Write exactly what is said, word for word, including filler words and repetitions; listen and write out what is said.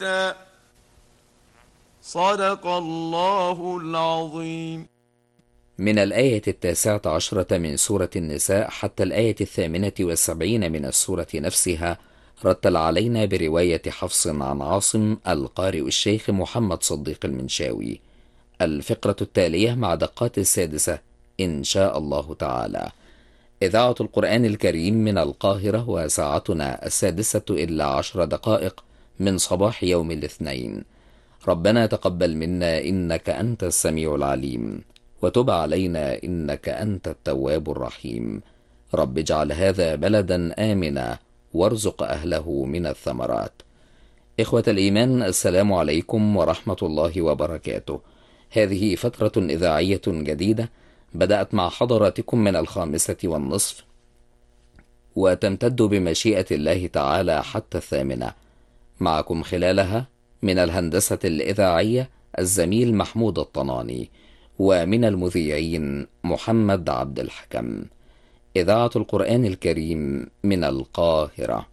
صدق الله العظيم. من الآية التاسعة عشرة من سورة النساء حتى الآية الثامنة والسبعين من السورة نفسها، رتل علينا برواية حفص عن عاصم القارئ الشيخ محمد صديق المنشاوي. الفقرة التالية مع دقات السادسة إن شاء الله تعالى. إذاعة القرآن الكريم من القاهرة، وساعتنا السادسة إلا عشر دقائق من صباح يوم الاثنين. ربنا تقبل منا إنك أنت السميع العليم، وتب علينا إنك أنت التواب الرحيم. رب اجعل هذا بلدا آمنا وارزق أهله من الثمرات. إخوة الإيمان، السلام عليكم ورحمة الله وبركاته. هذه فترة إذاعية جديدة بدأت مع حضراتكم من الخامسة والنصف، وتمتد بمشيئة الله تعالى حتى الثامنة. معكم خلالها من الهندسة الإذاعية الزميل محمود الطناني، ومن المذيعين محمد عبد الحكم. إذاعة القرآن الكريم من القاهرة.